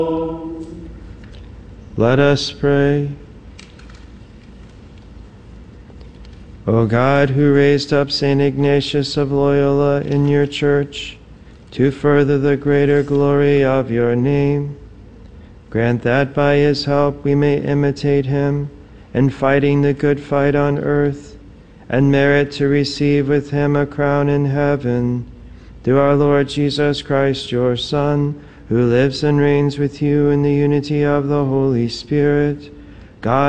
Let us pray. O God, who raised up St. Ignatius of Loyola in your church to further the greater glory of your name, grant that by his help we may imitate him in fighting the good fight on earth, and merit to receive with him a crown in heaven, through our Lord Jesus Christ, your Son, who lives and reigns with you in the unity of the Holy Spirit, God